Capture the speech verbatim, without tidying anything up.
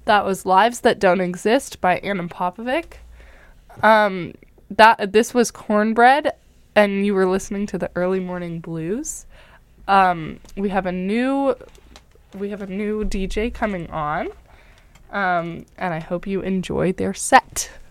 That was Lives That Don't Exist by Anna Popovic. Um, that this was Cornbread, and you were listening to the Early Morning Blues. Um, we have a new, we have a new D J coming on, um, and I hope you enjoy their set.